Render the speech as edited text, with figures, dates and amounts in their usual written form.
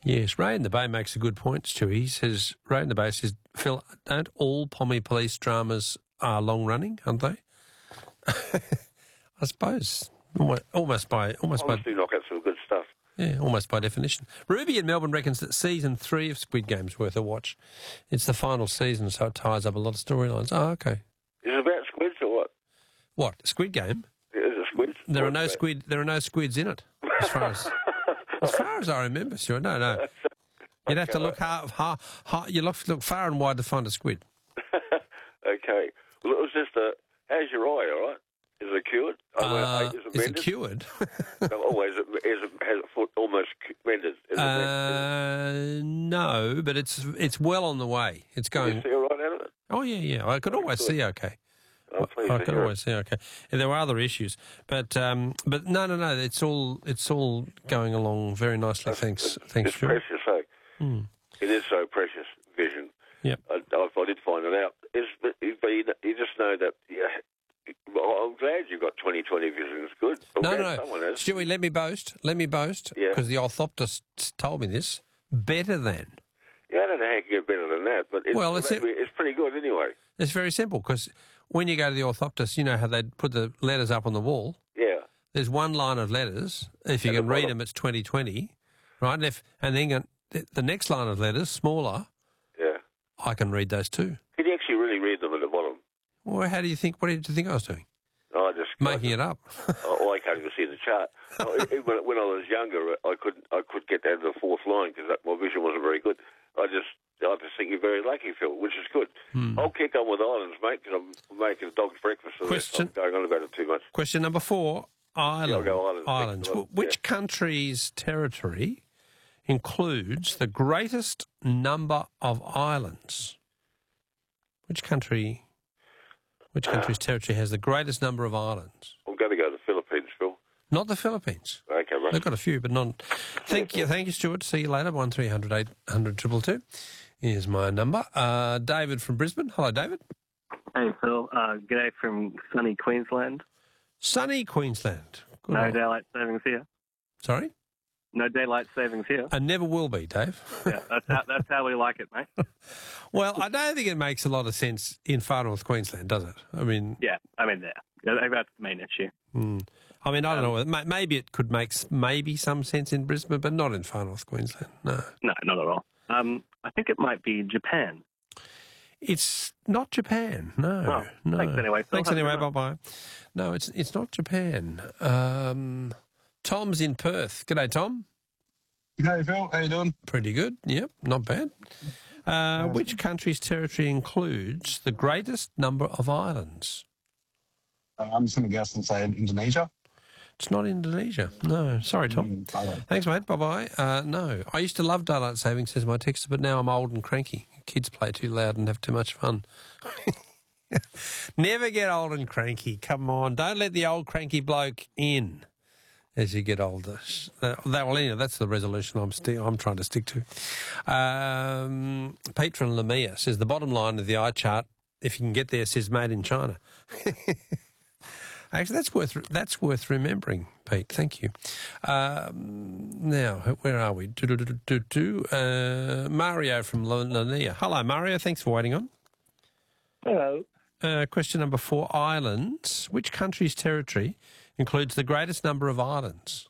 Yes, Ray in the Bay makes a good point, Stewie. He says, Ray in the Bay says, Phil, don't all Pommy police dramas are long-running, aren't they? I suppose. Almost by Honestly, knock out some good stuff. Yeah, almost by definition. Ruby in Melbourne reckons that season 3 of Squid Game's worth a watch. It's the final season, so it ties up a lot of storylines. Oh, okay. Is it about squids or what? What, Squid Game? Is it squids? There are no squids in it, as far as I remember, Stuart. No. You'd have to look you'd have to look far and wide to find a squid. Okay. Well, it was just how's your eye, all right? Is it cured? Is it cured? Always, has it foot almost mended? No, but it's well on the way. It's going. Can you see all right out of it? Oh yeah. I could always see okay. Oh, I could always see okay. And there were other issues, but no. It's all going along very nicely. Thanks. It's Stuart. precious, eh? It is so precious. Vision. Yep. I did find it out. But you just know that. Yeah. Well, I'm glad you got 20/20 vision. It's good. No. Stewie, let me boast. Yeah. Because the orthoptist told me this. Better than. Yeah, I don't know how you can get better than that, but it's pretty good anyway. It's very simple because when you go to the orthoptist, you know how they put the letters up on the wall. Yeah. There's one line of letters. If you can read them, it's 20/20, right? And then the next line of letters, smaller. Yeah. I can read those too. Can you actually really read them at the bottom? Well, what did you think I was doing? Making it up. I can't even see the chart. When I was younger, I could get down to the fourth line because my vision wasn't very good. I just think you're very lucky, Phil, which is good. I'll kick on with islands, mate, because I'm making a dog's breakfast. So I'm going on about it too much. Question number 4, islands. Yeah, I'll go islands. Which country's territory includes the greatest number of islands? Which country's territory has the greatest number of islands? I'm going to go to the Philippines, Phil. Not the Philippines. Okay, mate. They've got a few, but not. Thank you, Stuart. See you later. 1300 800 222 is my number. David from Brisbane. Hello, David. Hey, Phil. G'day from sunny Queensland. Sunny Queensland. Good No on. daylight savings here. Sorry? No daylight savings here. And never will be, Dave. Yeah, that's how we like it, mate. Well, I don't think it makes a lot of sense in far north Queensland, does it? Yeah, that's the main issue. I mean, I don't know. Maybe it could make some sense in Brisbane, but not in far north Queensland. No. No, not at all. I think it might be Japan. It's not Japan. No. Well, no. Thanks anyway. Phil. Thanks anyway. Bye-bye. No, it's not Japan. Tom's in Perth. G'day, Tom. G'day, Phil. How you doing? Pretty good. Yep, not bad. Which country's territory includes the greatest number of islands? I'm just going to guess and say Indonesia. It's not Indonesia. No. Sorry, Tom. Thanks, mate. Bye-bye. No. I used to love daylight savings, says my texter, but now I'm old and cranky. Kids play too loud and have too much fun. Never get old and cranky. Come on. Don't let the old cranky bloke in as you get older. That's the resolution I'm trying to stick to. Pete from Lamia says the bottom line of the eye chart, if you can get there, says made in China. Actually, that's worth remembering, Pete. Thank you. Now, where are we? Mario from Lania. Hello, Mario. Thanks for waiting on. Hello. Question number 4, islands. Which country's territory includes the greatest number of islands?